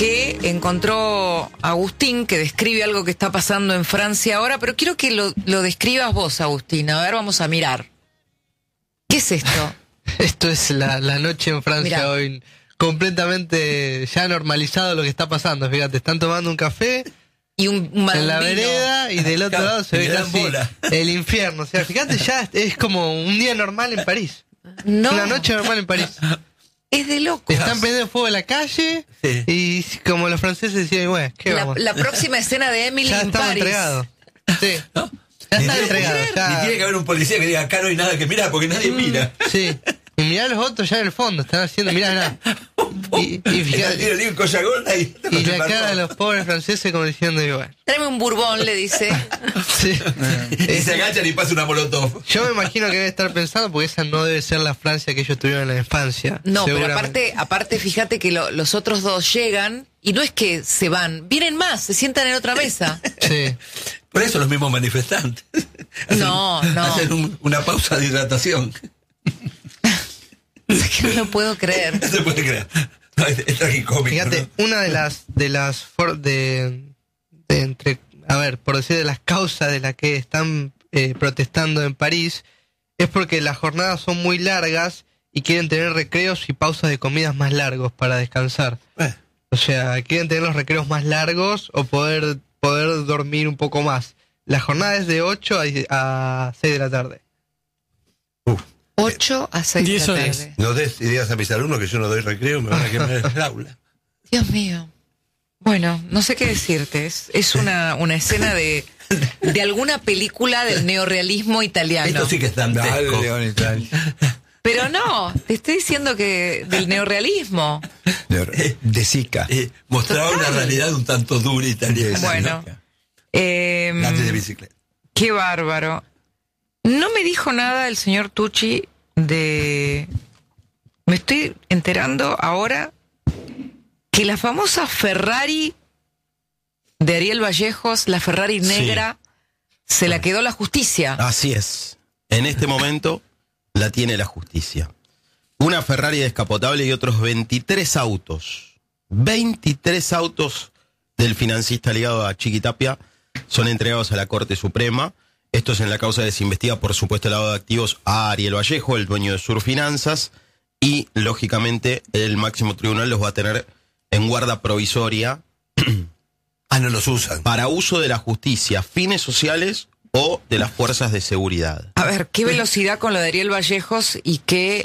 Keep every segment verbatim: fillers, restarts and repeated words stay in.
que encontró Agustín, que describe algo que está pasando en Francia ahora, pero quiero que lo, lo describas vos, Agustín. A ver, vamos a mirar. ¿Qué es esto? Esto es la, la noche en Francia. Mirá. Hoy, completamente ya normalizado lo que está pasando. Fíjate, están tomando un café y un, un en la vereda y del otro lado se ve casi bola. el infierno. O sea, fíjate, ya es como un día normal en París. No. Una noche normal en París. Es de loco. Están prendiendo fuego en la calle, sí. Y como los franceses decían, bueno, ¿qué la, vamos? La próxima escena de Emily ya en París. Ya entregado. Sí. ¿No? Ya está entregado. Ya. Y tiene que haber un policía que diga, acá no hay nada que mirar, porque nadie mm. mira. Sí. Y mirá a los otros ya en el fondo, están haciendo, mirá, mirá. Y, y fíjate. Y, y, y la cara de los pobres franceses como diciendo, bueno. Tráeme un bourbon, le dice. Sí. Y se agachan y pasa una molotov. Yo me imagino que debe estar pensando, porque esa no debe ser la Francia que ellos tuvieron en la infancia. No, pero aparte, aparte fíjate que lo, los otros dos llegan y no es que se van, vienen más, se sientan en otra mesa. Sí. Por eso los mismos manifestantes. Hacen, no, no. Hacen un, una pausa de hidratación. Es que no lo puedo creer. No se puede creer. No, es, es tragicómico. Fíjate, ¿no? Una de las de las for, de, de entre a ver, por decir de las causas de las que están eh, protestando en París es porque las jornadas son muy largas y quieren tener recreos y pausas de comidas más largos para descansar. Eh. O sea, quieren tener los recreos más largos o poder poder dormir un poco más. La jornada es de ocho a seis de la tarde. Uf. ocho a seis de la tarde. Es. No des ideas a mis alumnos que yo no doy recreo, me van a quemar el aula. Dios mío. Bueno, no sé qué decirte. Es, es una, una escena de, de alguna película del neorrealismo italiano. Esto sí que es dantesco. Pero no, te estoy diciendo que del neorrealismo. De, de Sica. Eh, mostraba Total. Una realidad un tanto dura italiana. Bueno. Eh, de bicicleta. Qué bárbaro. No me dijo nada el señor Tucci de... Me estoy enterando ahora que la famosa Ferrari de Ariel Vallejos, la Ferrari negra, sí. Se la quedó la justicia. Así es. En este momento la tiene la justicia. Una Ferrari descapotable y otros veintitrés autos. veintitrés autos del financista ligado a Chiquitapia son entregados a la Corte Suprema. Esto es en la causa que se investiga, por supuesto, el lavado de activos a Ariel Vallejo, el dueño de Surfinanzas, y, lógicamente, el máximo tribunal los va a tener en guarda provisoria. Ah, no los usan. Para uso de la justicia, fines sociales o de las fuerzas de seguridad. A ver, qué velocidad con lo de Ariel Vallejos y qué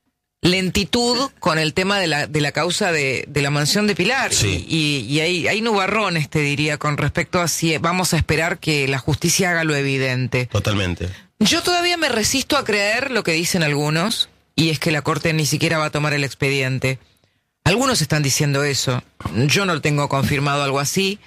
lentitud con el tema de la de la causa de, de la mansión de Pilar. Sí. Y, y, y hay, hay nubarrones, te diría, con respecto a si vamos a esperar que la justicia haga lo evidente. Totalmente. Yo todavía me resisto a creer lo que dicen algunos, y es que la Corte ni siquiera va a tomar el expediente. Algunos están diciendo eso. Yo no tengo confirmado algo así,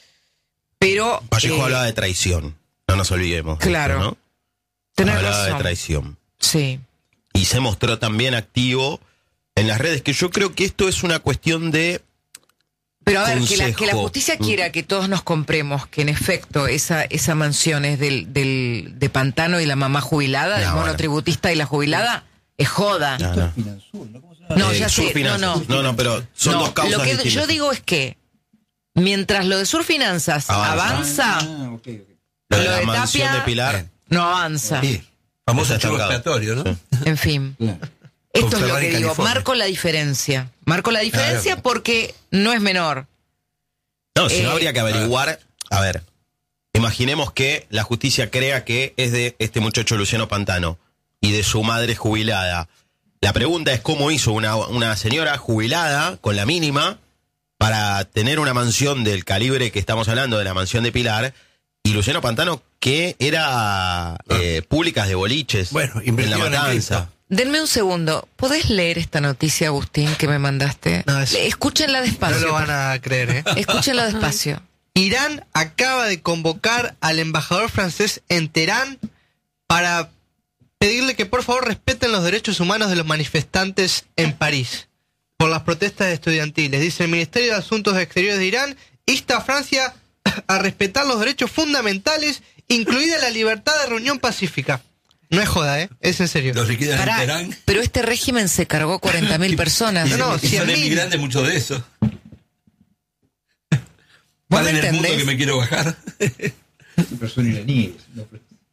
pero... Vallejo eh, hablaba de traición, no nos olvidemos. Claro. Esto, ¿no? Tenés hablaba razón. de traición. Sí. Y se mostró también activo en las redes, que yo creo que esto es una cuestión de... Pero a ver, que la, consejo. que la justicia quiera que todos nos compremos que en efecto esa esa mansión es del, del de Pantano y la mamá jubilada, No, del bueno. monotributista y la jubilada, es joda. No, no. No, Eh, ya sé, no, Surfinanzas. no. No, no, pero son No, dos causas lo que distintas. yo digo es que mientras lo de Surfinanzas Avanza. avanza, Ah, okay, okay. Lo de lo la de mansión Tapia- de Pilar. no avanza. Sí. Famoso Está chivo estancado. expiatorio, ¿no? Sí. En fin. Claro. Esto Con es lo Ferrari que digo, California. marco la diferencia. Marco la diferencia Claro. porque no es menor. No, si Eh, no habría que averiguar. A ver, imaginemos que la justicia crea que es de este muchacho Luciano Pantano y de su madre jubilada. La pregunta es cómo hizo una, una señora jubilada con la mínima para tener una mansión del calibre que estamos hablando, de la mansión de Pilar, y Luciano Pantano, que era eh, públicas de boliches Bueno, en invirtió La en Matanza. Cristo. Denme un segundo. ¿Podés leer esta noticia, Agustín, que me mandaste? No, es- Escúchenla No despacio. lo van a creer, ¿eh? Escúchenla despacio. Irán acaba de convocar al embajador francés en Teherán para pedirle que por favor respeten los derechos humanos de los manifestantes en París por las protestas estudiantiles. Dice el Ministerio de Asuntos Exteriores de Irán insta a Francia a respetar los derechos fundamentales, incluida la libertad de reunión pacífica. No es joda, ¿eh? Es en serio. Los liquidan Pará, en Teherán. pero este régimen se cargó cuarenta mil personas. No, no, Y son cien mil. emigrantes muchos de esos. ¿Vos me Paren el mundo entendés? que me quiero bajar. Pero son iraníes. No,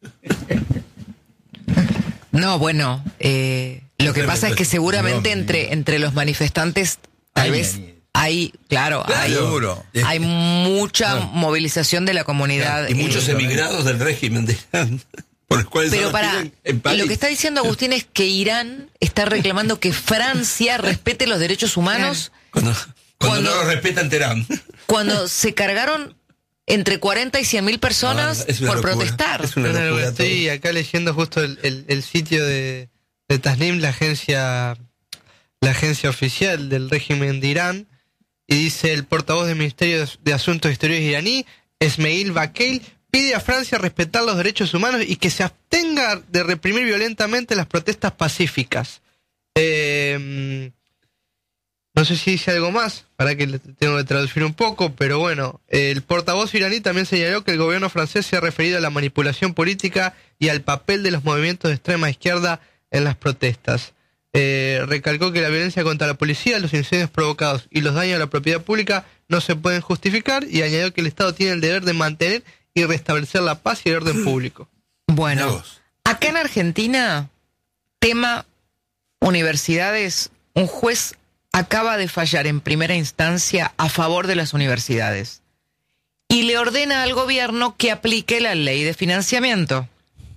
No, bueno, eh, lo que pasa es que seguramente entre, entre los manifestantes tal Hay vez iraníes. hay, claro, hay, Seguro. hay mucha movilización de la comunidad. Y muchos eh, emigrados del régimen de Irán, por los cuales Pero ahora para, viven en París. lo que está diciendo Agustín es que Irán está reclamando que Francia respete los derechos humanos Cuando, cuando, Cuando- no lo respetan Teherán. cuando se cargaron entre cuarenta y cien mil personas No, es una por locura. protestar. Es una Bueno, locura estoy todo. acá leyendo justo el, el- el sitio de, de Tasnim, la agencia, la agencia oficial del régimen de Irán, y dice el portavoz del Ministerio de Asuntos Exteriores iraní, Esmail Bakeil, pide a Francia respetar los derechos humanos y que se abstenga de reprimir violentamente las protestas pacíficas. Eh, no sé si dice algo más, para que le tengo que traducir un poco, pero bueno, el portavoz iraní también señaló que el gobierno francés se ha referido a la manipulación política y al papel de los movimientos de extrema izquierda en las protestas. Eh, recalcó que la violencia contra la policía, los incendios provocados y los daños a la propiedad pública no se pueden justificar, y añadió que el Estado tiene el deber de mantener y restablecer la paz y el orden público. Mirá Bueno, vos. acá en Argentina, tema universidades, un juez acaba de fallar en primera instancia a favor de las universidades y le ordena al gobierno que aplique la ley de financiamiento.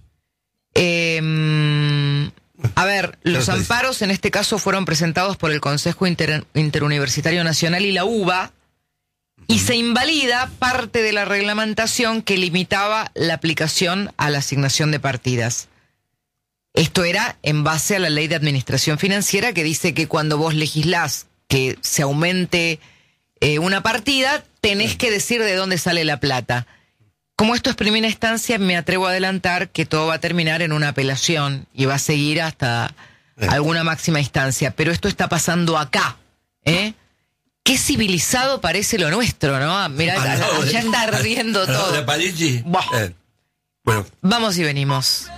Eh, a ver, los Claro, amparos en este caso fueron presentados por el Consejo Inter- Interuniversitario Nacional y la U B A, y se invalida parte de la reglamentación que limitaba la aplicación a la asignación de partidas. Esto era en base a la ley de administración financiera, que dice que cuando vos legislás que se aumente eh, una partida, tenés que decir de dónde sale la plata. Como esto es primera instancia, me atrevo a adelantar que todo va a terminar en una apelación y va a seguir hasta alguna máxima instancia. Pero esto está pasando acá, ¿eh? Qué civilizado parece lo nuestro, ¿no? Mirá, Al lado de- ya está ardiendo al lado todo. de Parigi. Buah. Eh, bueno. Vamos y venimos.